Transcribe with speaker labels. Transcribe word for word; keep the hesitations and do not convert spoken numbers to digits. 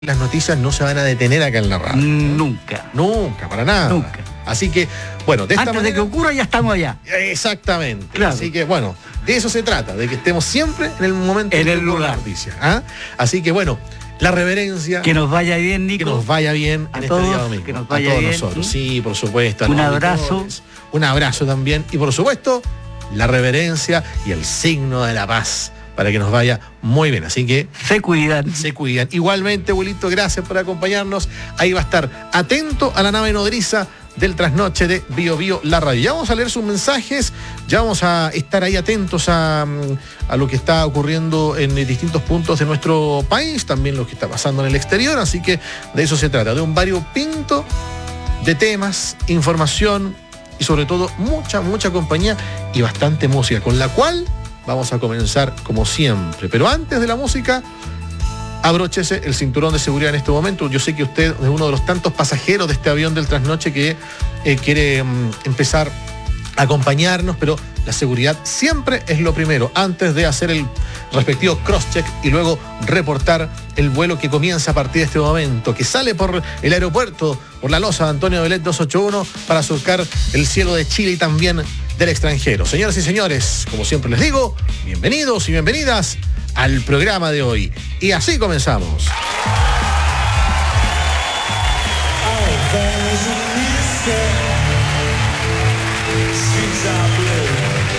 Speaker 1: Las noticias no se van a detener acá en la radio.
Speaker 2: Nunca.
Speaker 1: Nunca, para nada.
Speaker 2: Nunca.
Speaker 1: Así que, bueno, de esta
Speaker 2: Antes
Speaker 1: manera,
Speaker 2: de que ocurra ya estamos allá.
Speaker 1: Exactamente.
Speaker 2: Claro.
Speaker 1: Así que, bueno, de eso se trata, de que estemos siempre en el momento
Speaker 2: En
Speaker 1: que
Speaker 2: el
Speaker 1: ocurra
Speaker 2: lugar.
Speaker 1: la noticia. ¿Ah? Así que, bueno, la reverencia.
Speaker 2: Que nos vaya bien, Nico.
Speaker 1: Que nos vaya bien
Speaker 2: A
Speaker 1: en
Speaker 2: todos,
Speaker 1: este día domingo.
Speaker 2: que nos vaya
Speaker 1: a todos
Speaker 2: bien.
Speaker 1: nosotros. Sí, por supuesto. a
Speaker 2: Un
Speaker 1: los
Speaker 2: abrazo.
Speaker 1: auditores. Un abrazo también. Y por supuesto, la reverencia y el signo de la paz. Para que nos vaya muy bien. Así que
Speaker 2: Se cuidan.
Speaker 1: se cuidan. Igualmente, abuelito, gracias por acompañarnos. Ahí va a estar atento a la nave nodriza del trasnoche de Bio Bio La Radio. Ya vamos a leer sus mensajes, ya vamos a estar ahí atentos a, a lo que está ocurriendo en distintos puntos de nuestro país, también lo que está pasando en el exterior, así que de eso se trata, de un variopinto de temas, información y sobre todo mucha, mucha compañía y bastante música, con la cual vamos a comenzar como siempre. Pero antes de la música, abróchese el cinturón de seguridad en este momento. Yo sé que usted es uno de los tantos pasajeros de este avión del trasnoche que eh, quiere um, empezar a acompañarnos, pero la seguridad siempre es lo primero, antes de hacer el respectivo cross-check y luego reportar el vuelo que comienza a partir de este momento, que sale por el aeropuerto, por la losa de Antonio Belet doscientos ochenta y uno para surcar el cielo de Chile y también del extranjero. Señoras y señores, como siempre les digo, bienvenidos y bienvenidas al programa de hoy. Y así comenzamos.
Speaker 3: Oh, there's a mystery.